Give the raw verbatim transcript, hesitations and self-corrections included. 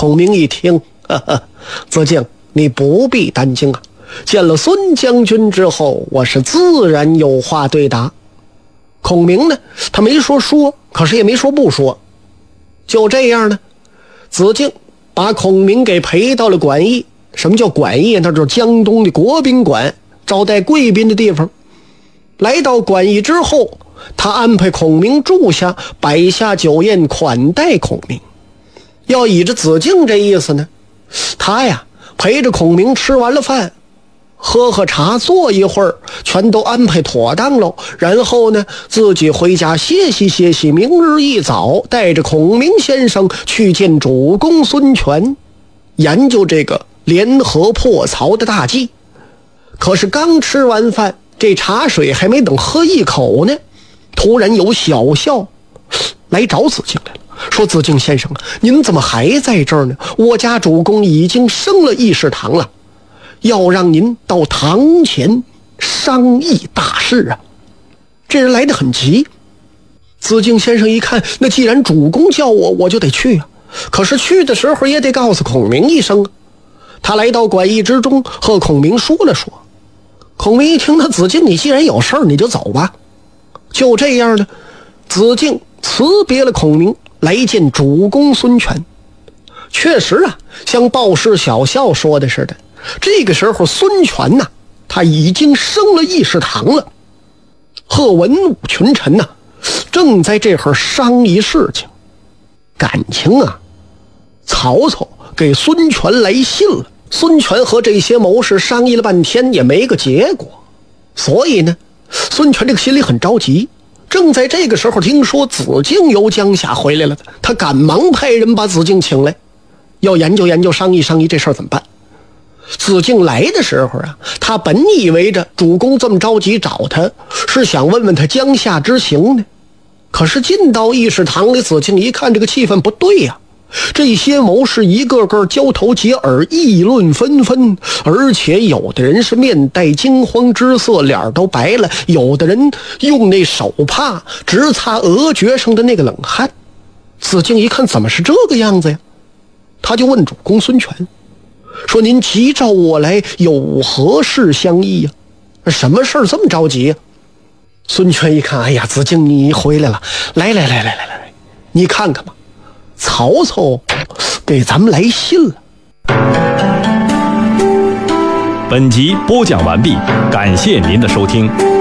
孔明一听，呵呵，子敬，你不必担惊啊，见了孙将军之后，我是自然有话对答。孔明呢，他没说说，可是也没说不说。就这样呢，子敬把孔明给陪到了馆驿。什么叫馆驿？那就是江东的国宾馆，招待贵宾的地方。来到馆驿之后，他安排孔明住下，摆下酒宴款待孔明。要倚着子敬这意思呢，他呀陪着孔明吃完了饭，喝喝茶，坐一会儿，全都安排妥当喽。然后呢，自己回家歇息歇息，明日一早带着孔明先生去见主公孙权，研究这个联合破曹的大计。可是刚吃完饭，这茶水还没等喝一口呢，突然有小校来找子敬来了，说：子敬先生，您怎么还在这儿呢？我家主公已经升了议事堂了，要让您到堂前商议大事啊。这人来得很急。子敬先生一看，那既然主公叫我，我就得去啊。可是去的时候也得告诉孔明一声啊。他来到馆驿之中，和孔明说了说。孔明一听，那子敬，你既然有事儿，你就走吧。就这样呢，子敬辞别了孔明，来见主公孙权。确实啊，像报事小校说的似的，这个时候孙权呐、啊，他已经升了议事堂了，和文武群臣呐、啊，正在这会儿商议事情。感情啊，曹操给孙权来信了，孙权和这些谋士商议了半天也没个结果，所以呢，孙权这个心里很着急。正在这个时候，听说子敬由江夏回来了，他赶忙派人把子敬请来，要研究研究，商议商议这事儿怎么办。子敬来的时候啊，他本以为着主公这么着急找他，是想问问他江夏之行呢。可是进到议事堂里，子敬一看这个气氛不对呀、啊，这些谋士一个个交头接耳，议论纷纷，而且有的人是面带惊慌之色，脸都白了，有的人用那手帕直擦额角上的那个冷汗。子敬一看，怎么是这个样子呀？他就问主公孙权说：您急召我来，有何事相议呀、啊？什么事儿这么着急呀、啊？孙权一看，哎呀，子敬你回来了，来来来来来来，你看看吧，曹操给咱们来信了。 本集播讲完毕，感谢您的收听。